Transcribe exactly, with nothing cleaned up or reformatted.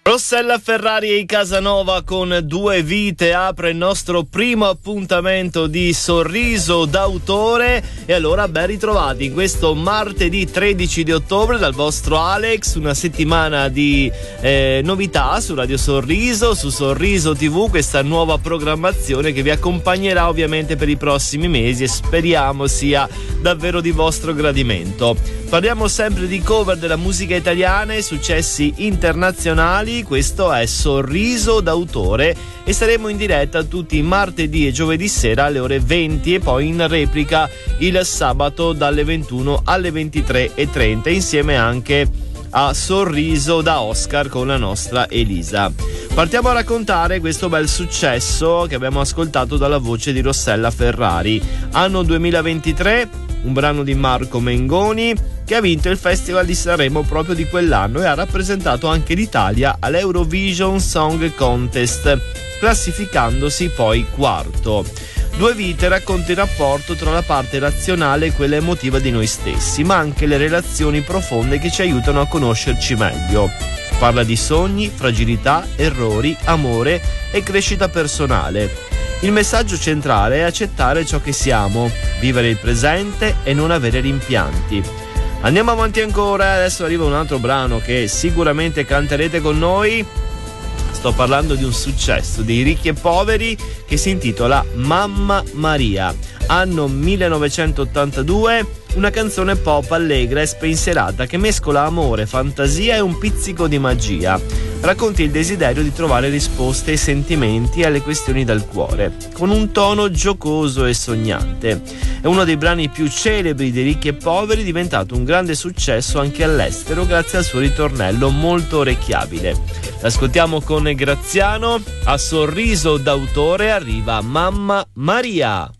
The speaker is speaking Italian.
Rossella Ferrari e Casanova con Due Vite apre il nostro primo appuntamento di Sorriso d'autore. E allora ben ritrovati in questo martedì tredici di ottobre dal vostro Alex, una settimana di eh, novità su Radio Sorriso, su Sorriso tivù, questa nuova programmazione che vi accompagnerà ovviamente per i prossimi mesi e speriamo sia davvero di vostro gradimento. Parliamo sempre di cover della musica italiana e successi internazionali. Questo è Sorriso d'autore e saremo in diretta tutti i martedì e giovedì sera alle ore venti e poi in replica il sabato dalle ventuno alle ventitré e trenta insieme anche a Sorriso da Oscar con la nostra Elisa. Partiamo a raccontare questo bel successo che abbiamo ascoltato dalla voce di Rossella Ferrari. Anno duemilaventitré, un brano di Marco Mengoni che ha vinto il Festival di Sanremo proprio di quell'anno e ha rappresentato anche l'Italia all'Eurovision Song Contest, classificandosi poi quarto. Due Vite racconta il rapporto tra la parte razionale e quella emotiva di noi stessi, ma anche le relazioni profonde che ci aiutano a conoscerci meglio. Parla di sogni, fragilità, errori, amore e crescita personale. Il messaggio centrale è accettare ciò che siamo, vivere il presente e non avere rimpianti. Andiamo avanti ancora, adesso arriva un altro brano che sicuramente canterete con noi. Sto parlando di un successo dei Ricchi e Poveri che si intitola Mamma Maria. Anno millenovecentottantadue, una canzone pop allegra e spensierata che mescola amore, fantasia e un pizzico di magia. Racconta il desiderio di trovare risposte ai sentimenti e alle questioni del cuore, con un tono giocoso e sognante. È uno dei brani più celebri dei Ricchi e Poveri, diventato un grande successo anche all'estero grazie al suo ritornello molto orecchiabile. L'ascoltiamo con Graziano, a Sorriso d'autore arriva Mamma Maria.